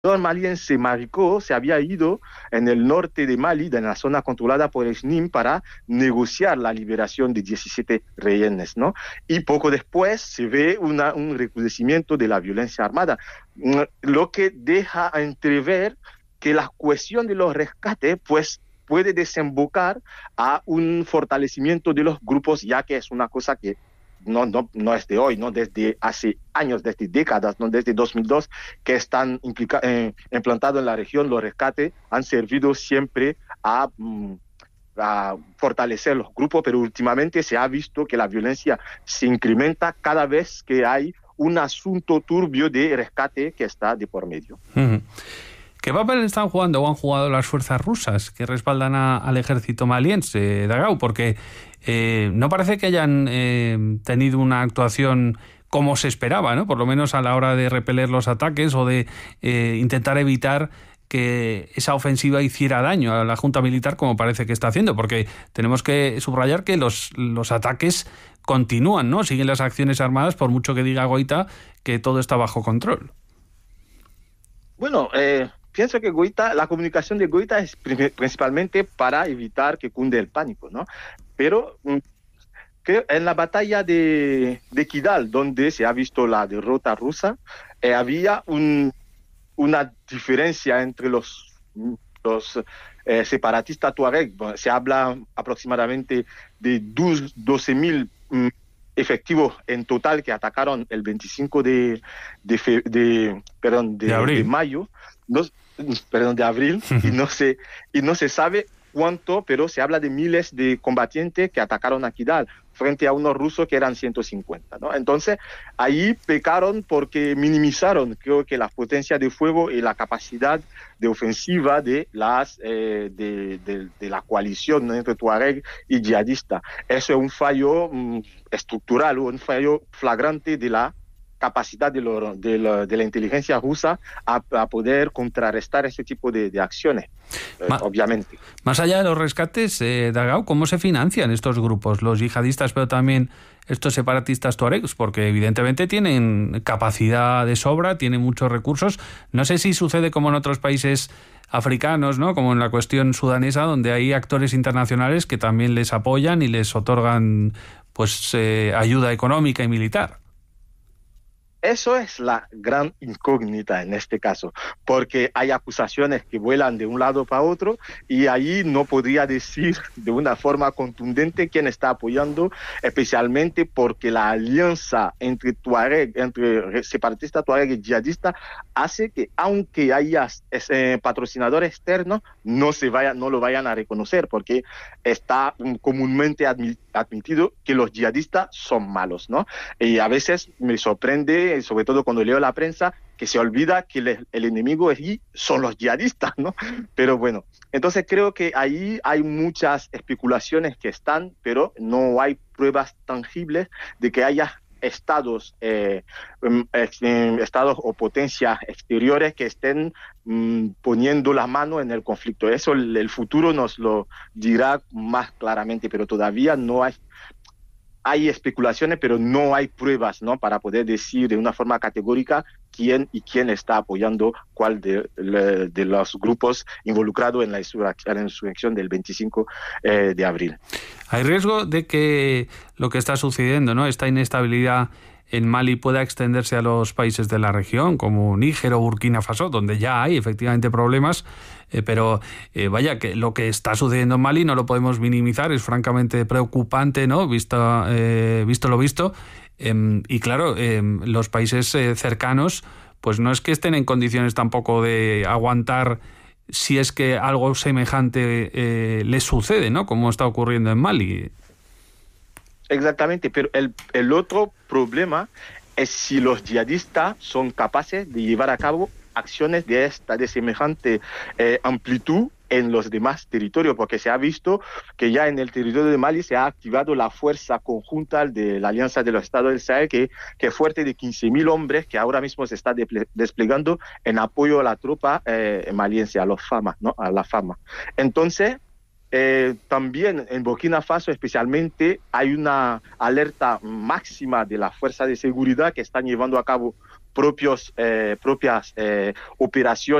maliense Marico se había ido en el norte de Mali, en la zona controlada por el SNIM, para negociar la liberación de 17 rehenes, ¿no? Y poco después se ve un recrudecimiento de la violencia armada, lo que deja entrever que la cuestión de los rescates, pues, puede desembocar a un fortalecimiento de los grupos, ya que es una cosa que no es de hoy, ¿no? Desde hace años, desde décadas, ¿no? Desde 2002, que están implantados en la región, los rescates han servido siempre a fortalecer los grupos, pero últimamente se ha visto que la violencia se incrementa cada vez que hay un asunto turbio de rescate que está de por medio. Uh-huh. ¿Qué papel están jugando o han jugado las fuerzas rusas que respaldan al ejército maliense, Dagau? Porque no parece que hayan tenido una actuación como se esperaba, ¿no? Por lo menos a la hora de repeler los ataques o de intentar evitar que esa ofensiva hiciera daño a la junta militar como parece que está haciendo, porque tenemos que subrayar que los ataques continúan, ¿no? Siguen las acciones armadas, por mucho que diga Goita que todo está bajo control. Bueno, pienso que la comunicación de Goita es principalmente para evitar que cunde el pánico, ¿no? Pero creo en la batalla de Kidal, donde se ha visto la derrota rusa, había una diferencia entre los separatistas tuareg. Se habla aproximadamente de 12.000 efectivos en total que atacaron el 25 de mayo, de abril, y no se sabe cuánto, pero se habla de miles de combatientes que atacaron a Kidal frente a unos rusos que eran 150, ¿no? Entonces, ahí pecaron porque minimizaron, creo que la potencia de fuego y la capacidad de ofensiva de la coalición, ¿no?, entre Tuareg y yihadista. Eso es un fallo estructural, un fallo flagrante de la capacidad de la inteligencia rusa a poder contrarrestar ese tipo de acciones, obviamente. Más allá de los rescates, Dagau, ¿cómo se financian estos grupos, los yihadistas, pero también estos separatistas tuaregs? Porque evidentemente tienen capacidad de sobra, tienen muchos recursos. No sé si sucede como en otros países africanos, ¿no?, como en la cuestión sudanesa, donde hay actores internacionales que también les apoyan y les otorgan pues ayuda económica y militar. Eso es la gran incógnita en este caso, porque hay acusaciones que vuelan de un lado para otro y ahí no podría decir de una forma contundente quién está apoyando, especialmente porque la alianza entre separatista Tuareg y yihadista hace que, aunque haya patrocinadores externos, no lo vayan a reconocer, porque está comúnmente admitido que los yihadistas son malos, ¿no? Y a veces me sorprende, sobre todo cuando leo la prensa, que se olvida que el enemigo allí son los yihadistas, ¿no? Pero bueno, entonces creo que ahí hay muchas especulaciones que están, pero no hay pruebas tangibles de que haya estados o potencias exteriores que estén poniendo la mano en el conflicto. Eso el futuro nos lo dirá más claramente, pero todavía no hay especulaciones, pero no hay pruebas, ¿no?, para poder decir de una forma categórica quién está apoyando cuál de los grupos involucrados en la insurrección del 25 de abril. Hay riesgo de que lo que está sucediendo, ¿no?, esta inestabilidad en Mali pueda extenderse a los países de la región, como Níger o Burkina Faso, donde ya hay efectivamente problemas, pero vaya, que lo que está sucediendo en Mali no lo podemos minimizar, es francamente preocupante, ¿no?, visto lo visto, y claro, los países cercanos, pues no es que estén en condiciones tampoco de aguantar si es que algo semejante les sucede, ¿no?, como está ocurriendo en Mali. Exactamente, pero el otro problema es si los yihadistas son capaces de llevar a cabo acciones de semejante amplitud en los demás territorios, porque se ha visto que ya en el territorio de Mali se ha activado la fuerza conjunta de la Alianza de los Estados del Sahel, que es fuerte de 15.000 hombres, que ahora mismo se está desplegando en apoyo a la tropa maliense, a la FAMA. Entonces, también en Burkina Faso especialmente hay una alerta máxima de la fuerza de seguridad que están llevando a cabo propias operaciones